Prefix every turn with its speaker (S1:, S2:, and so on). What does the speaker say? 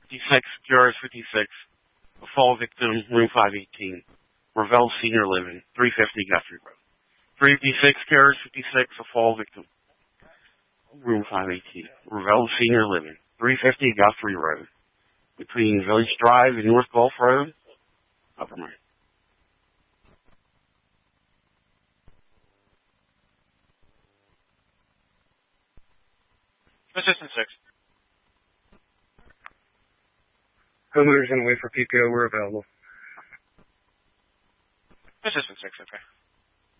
S1: 56, QRS 56, a fall victim, room 518, Ravel Senior Living, 350 Guthrie Road. 356, QRS 56, a fall victim, room 518, Ravel Senior Living, 350 Guthrie Road, between Village Drive and North Gulf Road, Upper Mine.
S2: Assistant 6.
S3: Homeowners in the way for PICO, we're available.
S2: Assistant 6, okay.